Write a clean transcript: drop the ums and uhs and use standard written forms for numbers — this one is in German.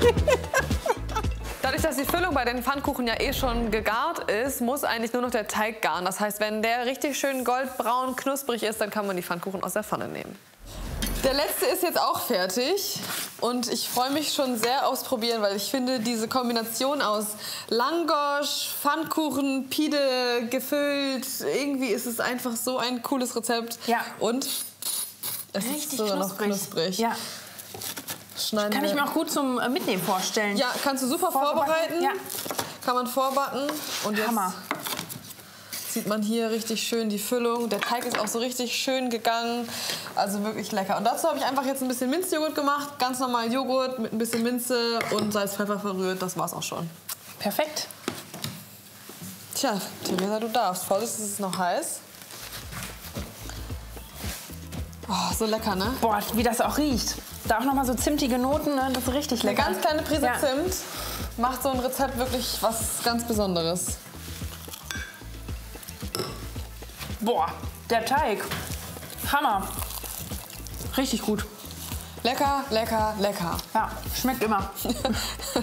Dadurch, dass die Füllung bei den Pfannkuchen ja eh schon gegart ist, muss eigentlich nur noch der Teig garen. Das heißt, wenn der richtig schön goldbraun knusprig ist, dann kann man die Pfannkuchen aus der Pfanne nehmen. Der letzte ist jetzt auch fertig und ich freue mich schon sehr aufs Probieren, weil ich finde diese Kombination aus Langosch, Pfannkuchen, Pide gefüllt, irgendwie ist es einfach so ein cooles Rezept. Ja. Und es ist sogar noch knusprig. Ja. Kann ich mir auch gut zum Mitnehmen vorstellen. Ja, kannst du super vorbereiten. Ja. Kann man vorbacken. Und jetzt Hammer. sieht man hier richtig schön die Füllung. Der Teig ist auch so richtig schön gegangen. Also wirklich lecker. Und dazu habe ich einfach jetzt ein bisschen Minzjoghurt gemacht. Ganz normal Joghurt mit ein bisschen Minze und Salz, Pfeffer verrührt. Das war's auch schon. Perfekt. Tja, Theresa, du darfst. Vorsicht, es ist noch heiß. Oh, so lecker, ne? Boah, wie das auch riecht. Da auch noch mal so zimtige Noten, ne? Das ist richtig lecker. Eine ganz kleine Prise Ja. Zimt macht so ein Rezept wirklich was ganz Besonderes. Boah, der Teig. Hammer. Richtig gut. Lecker, lecker, lecker. Ja, schmeckt immer.